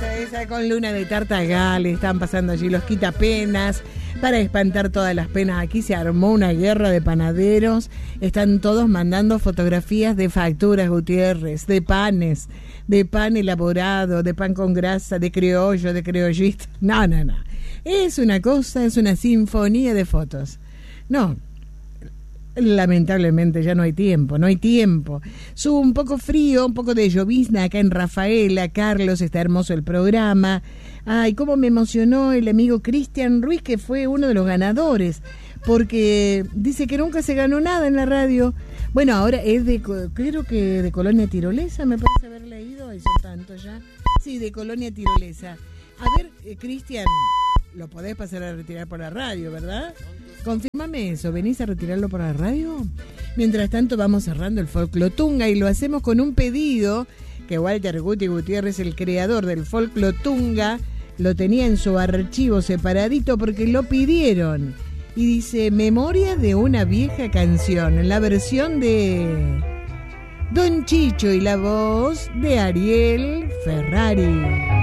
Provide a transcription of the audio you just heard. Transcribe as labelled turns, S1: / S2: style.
S1: esa con Luna de Tartagal, están pasando allí los quitapenas para espantar todas las penas. Aquí se armó una guerra de panaderos, están todos mandando fotografías de facturas, Gutiérrez, de panes, de pan elaborado, de pan con grasa, de criollo, de criollista. No. Es una cosa, es una sinfonía de fotos. No, lamentablemente ya no hay tiempo. Sube un poco frío, un poco de llovizna acá en Rafaela. Carlos, está hermoso el programa. Ay, cómo me emocionó el amigo Cristian Ruiz, que fue uno de los ganadores, porque dice que nunca se ganó nada en la radio. Bueno, ahora es creo que de Colonia Tirolesa, me parece haber leído, ahí son tantos ya. Sí, de Colonia Tirolesa. A ver, Cristian, lo podés pasar a retirar por la radio, ¿verdad? Confírmame eso, ¿venís a retirarlo por la radio? Mientras tanto vamos cerrando el Folclotunga y lo hacemos con un pedido que Walter Guti Gutiérrez, el creador del Folclotunga, lo tenía en su archivo separadito porque lo pidieron. Y dice, Memoria de una vieja canción, en la versión de Don Chicho y la voz de Ariel Ferrari.